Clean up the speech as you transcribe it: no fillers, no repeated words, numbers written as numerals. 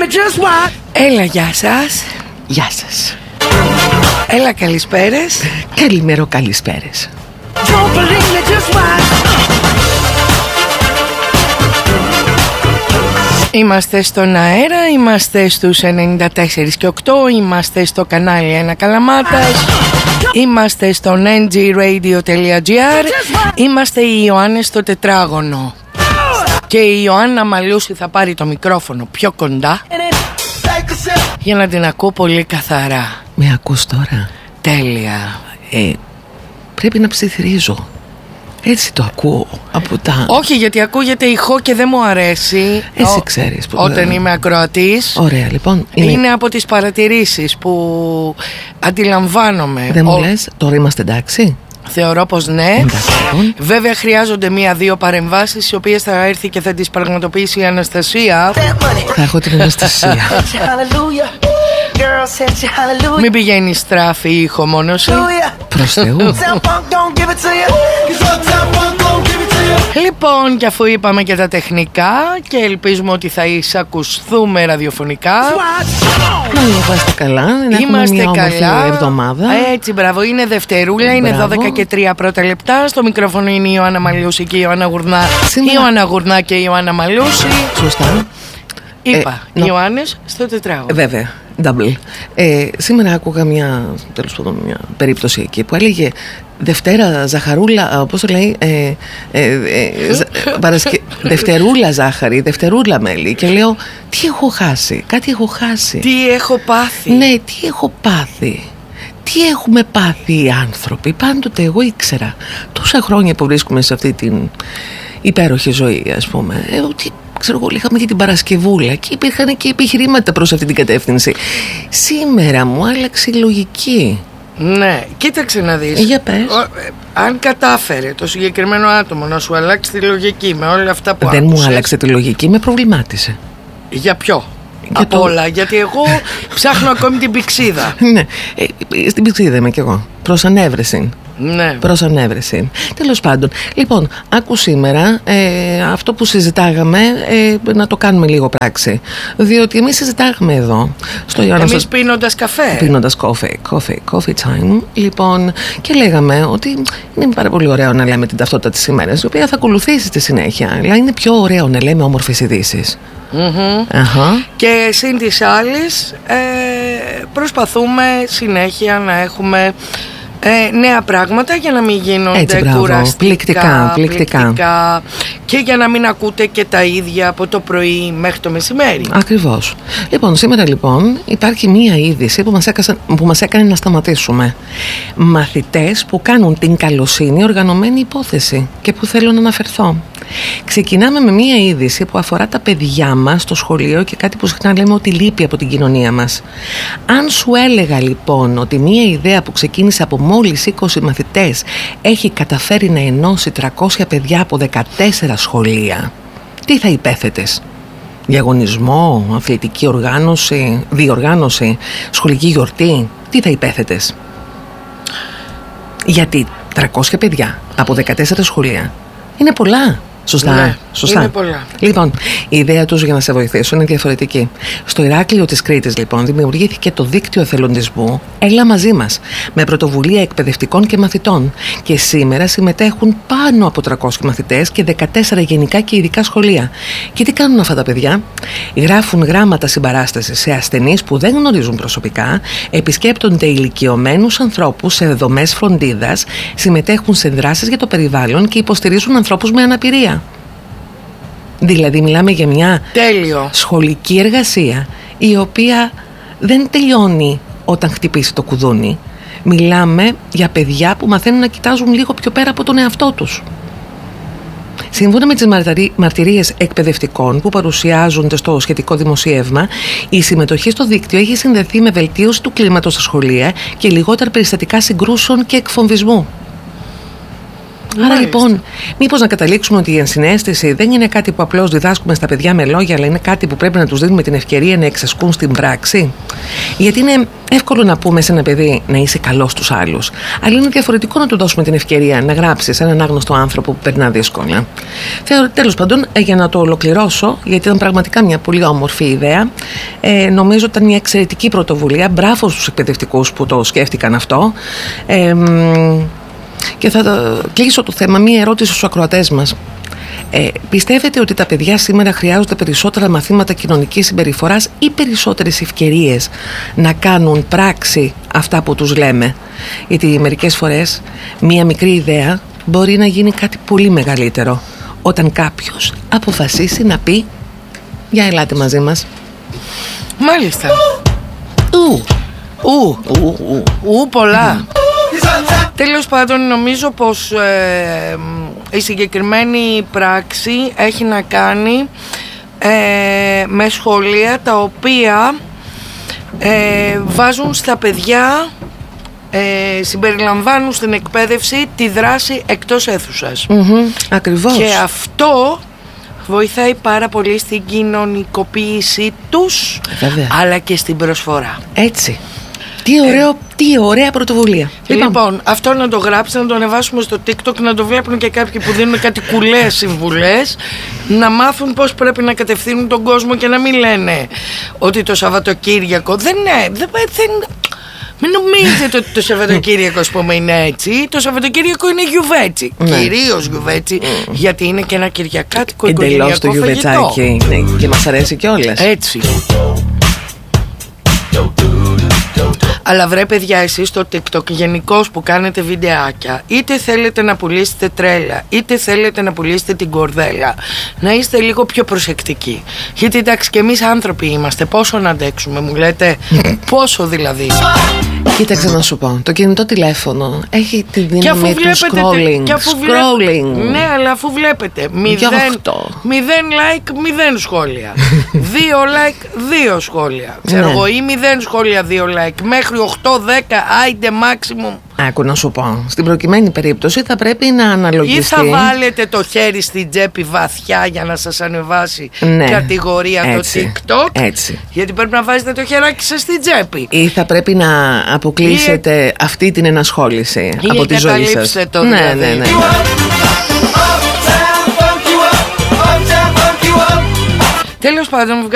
Έλα, γεια σας. Γεια σας. Έλα, καλησπέρες. Καλημέρο, καλησπέρες. Είμαστε στον αέρα, είμαστε στους 94 και 8, είμαστε στο κανάλι 1 Καλαμάτας, είμαστε στο ngradio.gr, είμαστε οι Ιωάννες στο τετράγωνο. Και η Ιωάννα Μαλούση θα πάρει το μικρόφωνο πιο κοντά για να την ακούω πολύ καθαρά. Με ακούς τώρα? Τέλεια. Πρέπει να ψιθυρίζω. Έτσι το ακούω από τα... Όχι, γιατί ακούγεται ηχό και δεν μου αρέσει. Εσύ ξέρεις που... Όταν είμαι ακροατής. Ωραία, λοιπόν. Είναι από τις παρατηρήσεις που αντιλαμβάνομαι. Δεν μου λες, τώρα είμαστε εντάξει? Θεωρώ πως ναι. Εντάξει, λοιπόν. Βέβαια χρειάζονται 1-2 παρεμβάσεις, οι οποίες θα έρθει και θα τις πραγματοποιήσει η Αναστασία. Θα έχω την Αναστασία. Μην πηγαίνει στράφη ήχο μόνος σου. Προς Θεού. Λοιπόν, και αφού είπαμε και τα τεχνικά και ελπίζουμε ότι θα εισακουστούμε ραδιοφωνικά. Να είμαστε καλά. Είμαστε καλά. Εβδομάδα. Έτσι, μπράβο. Είναι Δευτερούλα, είναι 12 και 3 πρώτα λεπτά. Στο μικρόφωνο είναι η Ιωάννα Μαλούση και η Ιωάννα Γουρνά. Η Ιωάννα Γουρνά και η Ιωάννα Μαλούση. Σωστά. Είπα, Ιωάννες στο τετράγωνο. Βέβαια, double. Σήμερα άκουγα μια περίπτωση εκεί που έλεγε Δευτέρα ζαχαρούλα, πώς το λέει, Δευτερούλα ζάχαρη, Δευτερούλα μέλι. Και λέω, τι έχω χάσει, κάτι έχω χάσει. Τι έχω πάθει. Ναι, τι έχω πάθει. Τι έχουμε πάθει οι άνθρωποι. Πάντοτε εγώ ήξερα τόσα χρόνια που βρίσκομαι σε αυτή την υπέροχη ζωή, ας πούμε, ότι ξέρω εγώ, είχαμε και την Παρασκευούλα και υπήρχαν και επιχειρήματα προς αυτή την κατεύθυνση. Σήμερα μου άλλαξε η λογική. Ναι, κοίταξε να δεις. Για πες. Αν κατάφερε το συγκεκριμένο άτομο να σου αλλάξει τη λογική με όλα αυτά που δεν άκουσες. μου άλλαξε τη λογική, με προβλημάτισε. Για ποιο? Από όλα, γιατί εγώ ψάχνω ακόμη την πηξίδα. Ναι, στην πηξίδα είμαι κι εγώ. Προς ανέβρεση. Ναι. Προς ανέβρεση. Τέλος πάντων, λοιπόν, άκου σήμερα αυτό που συζητάγαμε να το κάνουμε λίγο πράξη. Διότι εμείς συζητάγαμε εδώ στο εμείς πίνοντας καφέ. Πίνοντας coffee time. Λοιπόν, και λέγαμε ότι είναι πάρα πολύ ωραίο να λέμε την ταυτότητα της ημέρας, η οποία θα ακολουθήσει στη συνέχεια. Αλλά είναι πιο ωραίο να λέμε όμορφες ειδήσεις. Και συν της άλλης προσπαθούμε συνέχεια να έχουμε νέα πράγματα για να μην γίνονται κουραστικά, πληκτικά και για να μην ακούτε και τα ίδια από το πρωί μέχρι το μεσημέρι. Ακριβώς. Λοιπόν, σήμερα λοιπόν υπάρχει μία είδηση που μας έκανε να σταματήσουμε. Μαθητές που κάνουν την καλοσύνη οργανωμένη υπόθεση και που θέλω να αναφερθώ. Ξεκινάμε με μία είδηση που αφορά τα παιδιά μας στο σχολείο και κάτι που συχνά λέμε ότι λείπει από την κοινωνία μας. Αν σου έλεγα λοιπόν ότι μία ιδέα που ξεκίνησε από μόλις 20 μαθητές έχει καταφέρει να ενώσει 300 παιδιά από 14 σχολεία, τι θα υπέθετες? Διαγωνισμό, αθλητική οργάνωση, διοργάνωση, σχολική γιορτή, τι θα υπέθετες? Γιατί 300 παιδιά από 14 σχολεία είναι πολλά. Σωστά. Ναι, σωστά. Είναι πολλά. Λοιπόν, η ιδέα τους για να σε βοηθήσω είναι διαφορετική. Στο Ηράκλειο της Κρήτης, λοιπόν, δημιουργήθηκε το δίκτυο εθελοντισμού Έλα μαζί μας, με πρωτοβουλία εκπαιδευτικών και μαθητών. Και σήμερα συμμετέχουν πάνω από 300 μαθητές και 14 γενικά και ειδικά σχολεία. Και τι κάνουν αυτά τα παιδιά? Γράφουν γράμματα συμπαράστασης σε ασθενείς που δεν γνωρίζουν προσωπικά, επισκέπτονται ηλικιωμένους ανθρώπους σε δομές φροντίδας, συμμετέχουν σε δράσεις για το περιβάλλον και υποστηρίζουν ανθρώπους με αναπηρία. Δηλαδή μιλάμε για μια σχολική εργασία η οποία δεν τελειώνει όταν χτυπήσει το κουδούνι. Μιλάμε για παιδιά που μαθαίνουν να κοιτάζουν λίγο πιο πέρα από τον εαυτό τους. Σύμφωνα με τις μαρτυρίες εκπαιδευτικών που παρουσιάζονται στο σχετικό δημοσίευμα, η συμμετοχή στο δίκτυο έχει συνδεθεί με βελτίωση του κλίματος στα σχολεία και λιγότερα περιστατικά συγκρούσεων και εκφοβισμού. Άρα λοιπόν, μήπως να καταλήξουμε ότι η ενσυναίσθηση δεν είναι κάτι που απλώς διδάσκουμε στα παιδιά με λόγια, αλλά είναι κάτι που πρέπει να τους δίνουμε την ευκαιρία να εξασκούν στην πράξη? Γιατί είναι εύκολο να πούμε σε ένα παιδί να είσαι καλός στους άλλους, αλλά είναι διαφορετικό να του δώσουμε την ευκαιρία να γράψει σε έναν άγνωστο άνθρωπο που περνά δύσκολα. Τέλος πάντων, για να το ολοκληρώσω, γιατί ήταν πραγματικά μια πολύ όμορφη ιδέα, νομίζω ότι ήταν μια εξαιρετική πρωτοβουλία. Μπράβο στους εκπαιδευτικούς που το σκέφτηκαν αυτό. Και θα κλείσω το θέμα, μία ερώτηση στους ακροατές μας. Πιστεύετε ότι τα παιδιά σήμερα χρειάζονται περισσότερα μαθήματα κοινωνικής συμπεριφοράς ή περισσότερες ευκαιρίες να κάνουν πράξη αυτά που τους λέμε? Γιατί μερικές φορές μία μικρή ιδέα μπορεί να γίνει κάτι πολύ μεγαλύτερο όταν κάποιος αποφασίσει να πει «Για ελάτε μαζί μας». Μάλιστα. Πολλά. Τέλος πάντων, νομίζω πως η συγκεκριμένη πράξη έχει να κάνει με σχολεία τα οποία βάζουν στα παιδιά, συμπεριλαμβάνουν στην εκπαίδευση τη δράση εκτός αίθουσας. Ακριβώς. Και αυτό βοηθάει πάρα πολύ στην κοινωνικοποίησή τους, αλλά και στην προσφορά. Έτσι. Τι ωραία πρωτοβουλία. Λοιπόν, αυτό να το γράψουμε, να το ανεβάσουμε στο TikTok, να το βλέπουν και κάποιοι που δίνουν κάτι κουλές συμβουλές, να μάθουν πώς πρέπει να κατευθύνουν τον κόσμο και να μην λένε ότι το Σαββατοκύριακο μην νομίζετε ότι το Σαββατοκύριακο, ας πούμε, είναι έτσι. Το Σαββατοκύριακο είναι γιουβέτσι. Κυρίως γιουβέτσι, γιατί είναι και ένα κυριακάτικο οικογενειακό φαγητό. Εντελώς το γιουβετσάκι, ναι, και μας αρέσει κιόλας. Έτσι. Αλλά βρε παιδιά, εσείς στο TikTok γενικώς που κάνετε βιντεάκια, είτε θέλετε να πουλήσετε τρέλα, είτε θέλετε να πουλήσετε την κορδέλα, να είστε λίγο πιο προσεκτικοί. Γιατί εντάξει, και εμείς άνθρωποι είμαστε, πόσο να αντέξουμε, μου λέτε? Πόσο δηλαδή? Κοίταξε να σου πω, το κινητό τηλέφωνο έχει τη δύναμη του scrolling. Ναι, αλλά αφού βλέπετε 0 like, 0 σχόλια. 2 like, 2 σχόλια. Ξέρω εγώ, ή 0 σχόλια, 2 like. Μέχρι 8-10, άιντε maximum. Άκου να σου πω, στην προκειμένη περίπτωση θα πρέπει να αναλογιστεί. Ή θα βάλετε το χέρι στην τσέπη βαθιά για να σας ανεβάσει κατηγορία έτσι, το TikTok. Έτσι. Γιατί πρέπει να βάζετε το χεράκι σας στην τσέπη. Ή θα πρέπει να αποκλείσετε αυτή την ενασχόληση από τη ζωή σας. Το δηλαδή. Ναι. Τέλος πάντων,